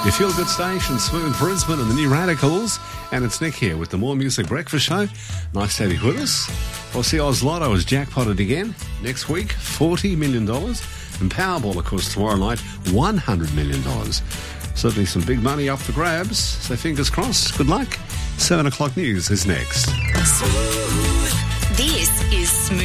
Your feel-good station, Smooth Brisbane and the New Radicals. And it's Nick here with the More Music Breakfast Show. Nice to have you with us. We'll see Oz Lotto is jackpotted again. Next week, $40 million. And Powerball, of course, tomorrow night, $100 million. Certainly some big money up for grabs. So fingers crossed. Good luck. 7 o'clock news is next. This is Smooth.